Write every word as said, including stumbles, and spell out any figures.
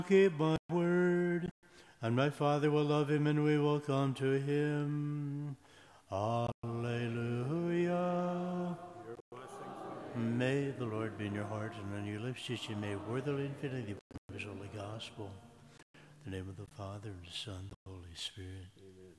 keep my word, and my Father will love him, and we will come to him. Alleluia. May the Lord be in your heart and on your lips, that you may worthily and fitly proclaim his holy gospel. In the name of the Father, and the Son, and the Holy Spirit. Amen.